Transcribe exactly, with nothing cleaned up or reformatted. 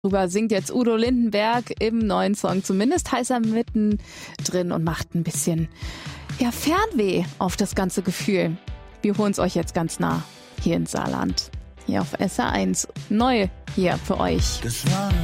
Darüber singt jetzt Udo Lindenberg im neuen Song. Zumindest heißt er mittendrin und macht ein bisschen ja, Fernweh auf das ganze Gefühl. Wir holen es euch jetzt ganz nah hier in Saarland. Hier auf S R eins. Neu hier für euch.